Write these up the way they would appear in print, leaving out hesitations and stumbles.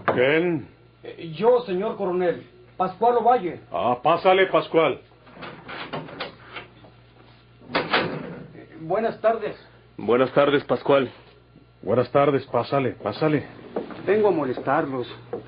¿Quién? Yo, señor coronel, Pascual Ovalle. Pásale, Pascual. Buenas tardes. Buenas tardes, Pascual. Buenas tardes, pásale. Vengo a molestarlos.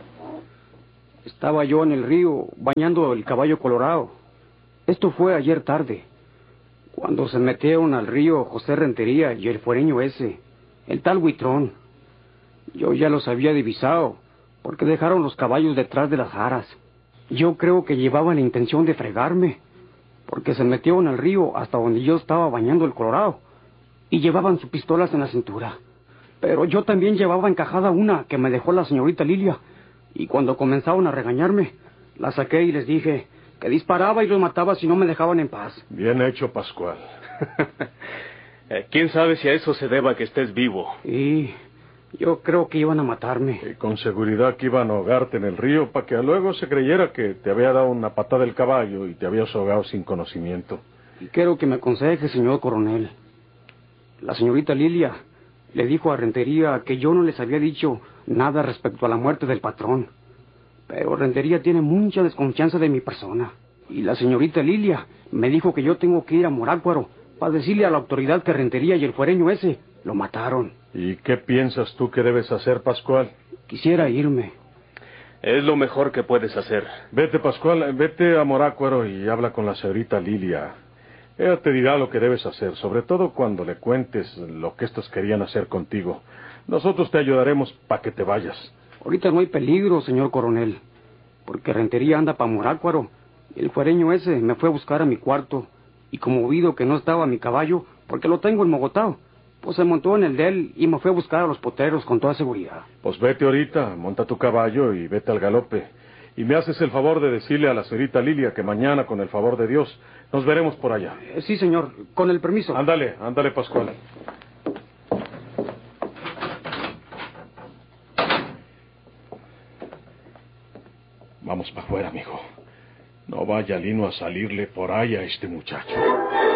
Estaba yo en el río bañando el caballo colorado. Esto fue ayer tarde, cuando se metieron al río José Rentería y el fuereño ese, el tal Huitrón. Yo ya los había divisado, porque dejaron los caballos detrás de las jaras. Yo creo que llevaban la intención de fregarme, porque se metieron al río hasta donde yo estaba bañando el colorado, y llevaban sus pistolas en la cintura. Pero yo también llevaba encajada una que me dejó la señorita Lilia, y cuando comenzaron a regañarme, la saqué y les dije que disparaba y los mataba si no me dejaban en paz. Bien hecho, Pascual. ¿Quién sabe si a eso se deba que estés vivo? Y yo creo que iban a matarme. Y con seguridad que iban a ahogarte en el río para que luego se creyera que te había dado una patada del caballo y te habías ahogado sin conocimiento. Y quiero que me aconseje, señor coronel. La señorita Lilia le dijo a Rentería que yo no les había dicho nada respecto a la muerte del patrón. Pero Rentería tiene mucha desconfianza de mi persona. Y la señorita Lilia me dijo que yo tengo que ir a Morácuaro para decirle a la autoridad que Rentería y el fuereño ese lo mataron. ¿Y qué piensas tú que debes hacer, Pascual? Quisiera irme. Es lo mejor que puedes hacer. Vete, Pascual, vete a Morácuaro y habla con la señorita Lilia. Ella te dirá lo que debes hacer, sobre todo cuando le cuentes lo que estos querían hacer contigo. Nosotros te ayudaremos para que te vayas. Ahorita no hay peligro, señor coronel, porque Rentería anda para Morácuaro. Y el fuereño ese me fue a buscar a mi cuarto, y como oído que no estaba mi caballo, porque lo tengo enmogotado, pues se montó en el de él y me fue a buscar a los potreros con toda seguridad. Pues vete ahorita, monta tu caballo y vete al galope. Y me haces el favor de decirle a la señorita Lilia que mañana, con el favor de Dios, nos veremos por allá. Sí, señor, con el permiso. Ándale, Pascual. Vamos para afuera, mijo. No vaya Lino a salirle por ahí a este muchacho.